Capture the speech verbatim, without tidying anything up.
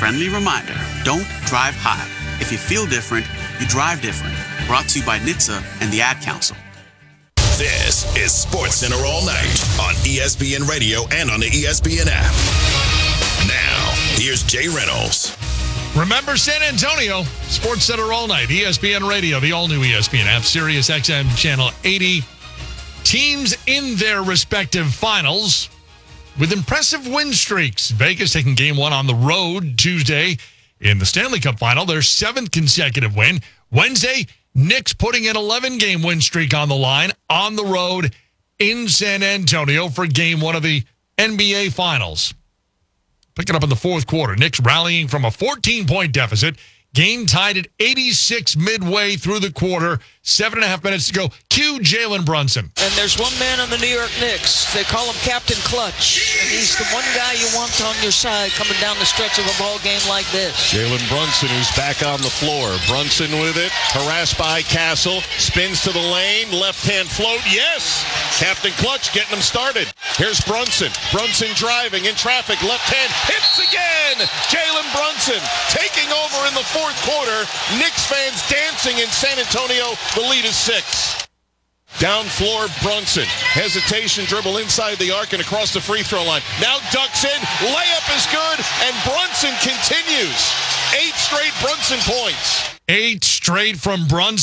friendly reminder, don't drive high. If you feel different, you drive different. Brought to you by N H T S A and the Ad Council. This is SportsCenter All Night on E S P N Radio and on the E S P N app. Now, here's Jay Reynolds. Remember San Antonio, SportsCenter All Night, E S P N Radio, the all-new E S P N app, Sirius X M Channel eighty. Teams in their respective finals with impressive win streaks. Vegas taking game one on the road Tuesday in the Stanley Cup final, their seventh consecutive win. Wednesday, Knicks putting an eleven-game win streak on the line on the road in San Antonio for game one of the N B A Finals. Picking up in the fourth quarter, Knicks rallying from a fourteen-point deficit. Game tied at eighty-six midway through the quarter. Seven and a half minutes to go. Cue Jalen Brunson. And there's one man on the New York Knicks. They call him Captain Clutch. And he's the one guy you want on your side coming down the stretch of a ball game like this. Jalen Brunson, who's back on the floor. Brunson with it. Harassed by Castle. Spins to the lane. Left-hand float. Yes! Captain Clutch getting him started. Here's Brunson. Brunson driving in traffic. Left hand. Hits again! Jalen Brunson taking over in the fourth quarter. Knicks fans dancing in San Antonio. The lead is six. Down floor, Brunson. Hesitation, dribble inside the arc and across the free throw line. Now ducks in. Layup is good, and Brunson continues. Eight straight Brunson points. Eight straight from Brunson.